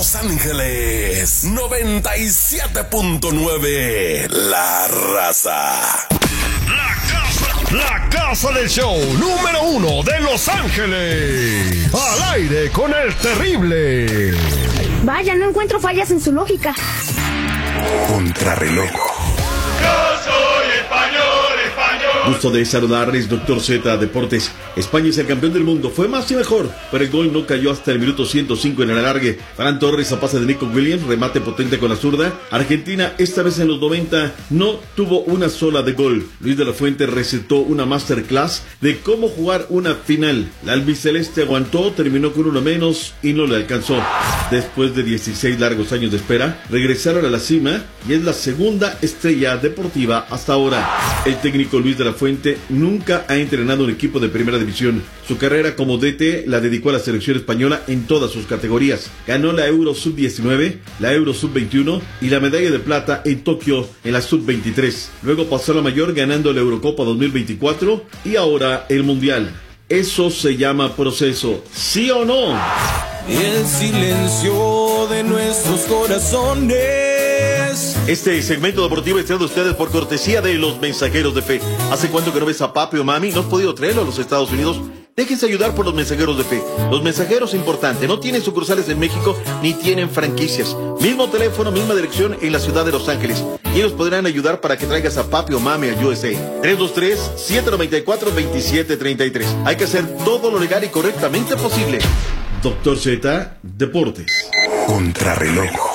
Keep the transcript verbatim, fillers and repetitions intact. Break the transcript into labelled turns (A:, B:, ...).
A: Los Ángeles noventa y siete punto nueve. La Raza.
B: La casa, la casa del show número uno de Los Ángeles. Al aire con el terrible.
C: Vaya, no encuentro fallas en su lógica.
A: Contrarreloj.
D: Yo soy español, español.
E: Gusto de saludarles, doctor Z Deportes. España es el campeón del mundo, fue más y mejor, pero el gol no cayó hasta el minuto ciento cinco en el alargue. Ferran Torres a pase de Nico Williams, remate potente con la zurda. Argentina, esta vez en los noventa, no tuvo una sola de gol. Luis de la Fuente recetó una masterclass de cómo jugar una final. La albiceleste aguantó, terminó con uno menos y no le alcanzó. Después de dieciséis largos años de espera, regresaron a la cima y es la segunda estrella deportiva hasta ahora. El técnico Luis de la Fuente nunca ha entrenado un equipo de primera división. Su carrera como D T la dedicó a la selección española en todas sus categorías. Ganó la Euro sub diecinueve, la Euro sub veintiuno y la medalla de plata en Tokio en la sub veintitrés. Luego pasó a la mayor ganando la Eurocopa dos mil veinticuatro y ahora el Mundial. Eso se llama proceso, ¿sí o no?
F: El silencio de nuestros corazones.
E: Este segmento deportivo es traído a ustedes por cortesía de los Mensajeros de Fe. ¿Hace cuánto que no ves a papi o mami? ¿No has podido traerlo a los Estados Unidos? Déjense ayudar por los Mensajeros de Fe. Los Mensajeros, importante, no tienen sucursales en México ni tienen franquicias. Mismo teléfono, misma dirección en la ciudad de Los Ángeles. Y ellos podrán ayudar para que traigas a papi o mami a U S A. tres dos tres, siete nueve cuatro, dos siete tres tres. Hay que hacer todo lo legal y correctamente posible. doctor Z Deportes.
A: Contrarreloj.